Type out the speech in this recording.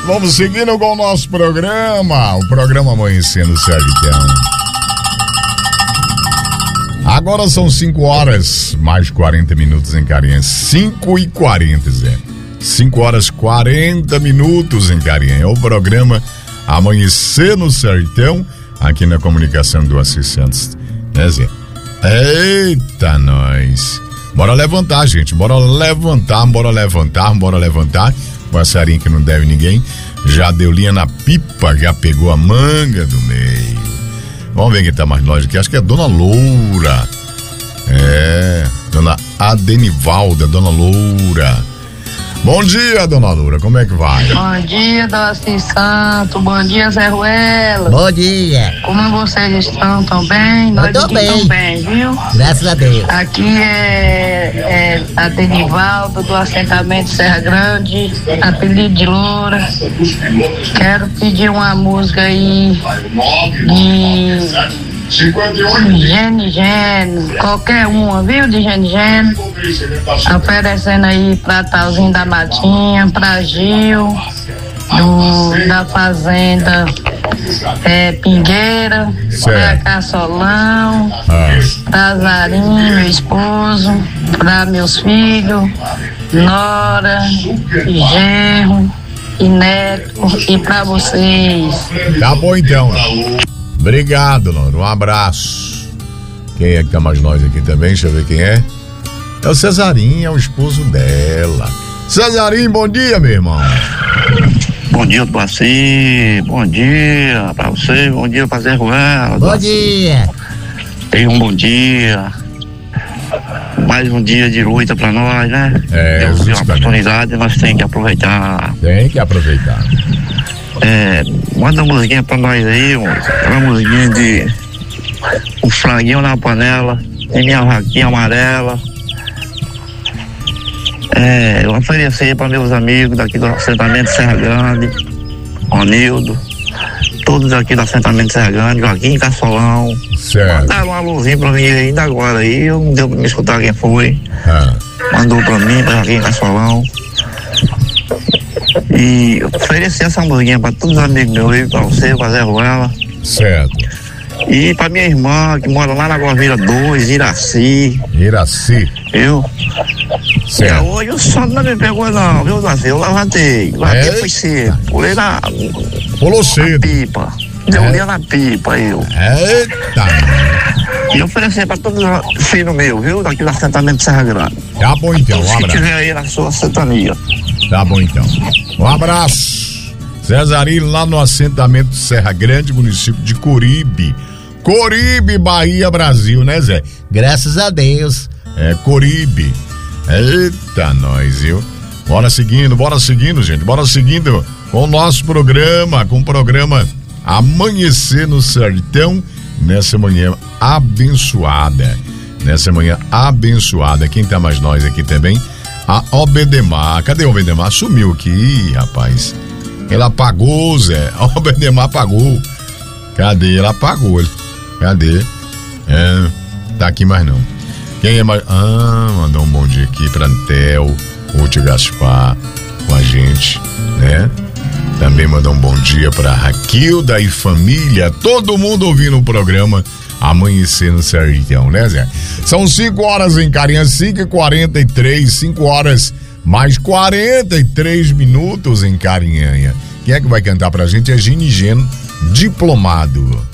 Vamos seguindo com o nosso programa, o programa Amanhecendo Sertão. Agora são 5 horas, mais 40 minutos em Carinha. 5h40, Zé. 5 horas 40 minutos em Carinha. É o programa Amanhecer no Sertão, aqui na comunicação do Assis Santos. Né, Zé? Eita, nós. Bora levantar, gente. Bora levantar. O passarinho que não deve ninguém já deu linha na pipa, já pegou a manga do meio. Vamos ver quem tá mais longe aqui. Acho que é a Dona Loura. Dona Adenivalda, Dona Loura. Bom dia, Dona Loura, como é que vai? Bom dia, Doce Santo. Bom dia, Zé Ruela. Bom dia. Como vocês estão? Tão bem? Eu tô bem. Estão bem, viu? Graças a Deus. Aqui é a Denivaldo, do assentamento Serra Grande, apelido de Loura. Quero pedir uma música aí de Gene, qualquer uma, viu? De Gene. Oferecendo aí pra Talzinho da Matinha, pra Gil, da Fazenda Pingueira, pra Caçolão, pra Zarinho, meu esposo, pra meus filhos, Nora, genro e neto, e pra vocês. Tá bom então. Obrigado, Nora. Um abraço. Quem é que tá mais nós aqui também? Deixa eu ver quem é. É o Cesarinho, é o esposo dela. Cesarinho, bom dia, meu irmão. Bom dia, Tuaci. Bom dia pra você. Bom dia pra Zé Ruela. Bom dia. Tenha um bom dia. Mais um dia de luta pra nós, né? Deus deu uma oportunidade, nós temos que aproveitar. Tem que aproveitar. Manda uma musiquinha pra nós aí, uma musiquinha de um franguinho na panela, e minha vaquinha amarela. Eu ofereci para meus amigos daqui do assentamento Serra Grande, Ronildo, todos aqui do assentamento Serra Grande, Joaquim Caçolão. Certo. Mandaram uma luzinha pra mim ainda agora aí, eu não deu pra me escutar quem foi. Mandou pra mim, pra Joaquim Caçolão. E ofereci essa musiquinha pra todos os amigos meus aí, pra você, pra Zé Ruela. Certo. E pra minha irmã, que mora lá na Guavira 2, Iraci. Viu? Certo. E hoje o sono não me pegou não, viu, Davi? Eu levantei foi cedo. Pulei Pulou cedo. Pipa. Deu linha na pipa, eu. Eita. E oferecer pra todos os filhos meus, viu? Daqui do assentamento Serra Grande. Tá bom então, um abraço. Se tiver aí na sua sintonia. Tá bom então. Um abraço. Cesarinho lá no assentamento Serra Grande, município de Coribe. Coribe, Bahia, Brasil, né, Zé? Graças a Deus. Coribe. Eita, nós, viu? Bora seguindo, gente. Bora seguindo com o nosso programa, com o programa Amanhecer no Sertão, nessa manhã abençoada. Quem tá mais nós aqui também? A Obedemar. Cadê o Obedemar? Sumiu aqui, rapaz. Ela apagou, Zé. A Obedemar apagou. Cadê? Ela apagou. Cadê? Tá aqui mais não. Quem é mais? Mandou um bom dia aqui pra Antel, o tio Gaspar com a gente, né? Também mandou um bom dia pra Raquilda e família, todo mundo ouvindo o programa Amanhecer no Sertão, né, Zé? São 5 horas em Carinha, 5h43, 5 horas mais 43 minutos em Carinhanha. Quem é que vai cantar pra gente? É Gini Geno, Diplomado.